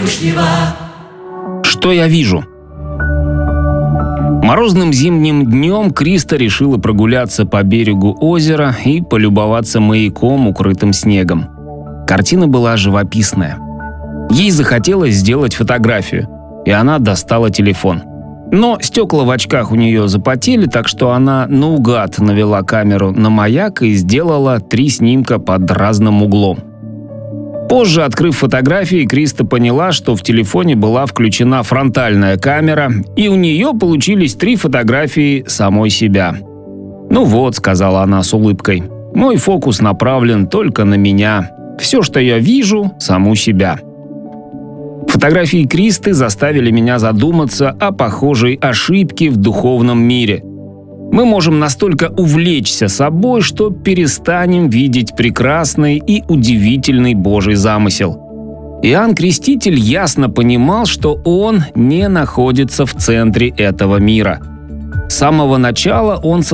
Что я вижу? Морозным зимним днем Криста решила прогуляться по берегу озера и полюбоваться маяком, укрытым снегом. Картина была живописная. Ей захотелось сделать фотографию, и она достала телефон. Но стекла в очках у нее запотели, так что она наугад навела камеру на маяк и сделала 3 снимка под разным углом. Позже, открыв фотографии, Криста поняла, что в телефоне была включена фронтальная камера, и у нее получились 3 фотографии самой себя. «Ну вот», — сказала она с улыбкой, — «мой фокус направлен только на меня. Все, что я вижу, саму себя». Фотографии Кристы заставили меня задуматься о похожей ошибке в духовном мире. Мы можем настолько увлечься собой, что перестанем видеть прекрасный и удивительный Божий замысел. Иоанн Креститель ясно понимал, что он не находится в центре этого мира. С самого начала он